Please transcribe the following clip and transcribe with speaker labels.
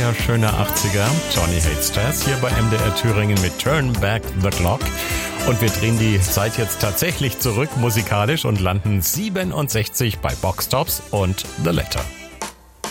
Speaker 1: sehr schöne 80er. Johnny Hates Jazz hier bei MDR Thüringen mit Turn Back the Clock. Und wir drehen die Zeit jetzt tatsächlich zurück musikalisch und landen 67 bei Box Tops und The Letter.